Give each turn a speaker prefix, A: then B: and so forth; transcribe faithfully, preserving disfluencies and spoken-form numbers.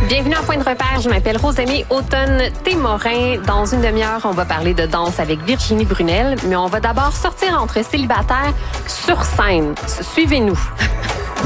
A: Bienvenue à Point de repère. Je m'appelle Rosemée Automne-Témorin. Dans une demi-heure, on va parler de danse avec Virginie Brunel, mais on va d'abord sortir entre célibataires sur scène. Suivez-nous.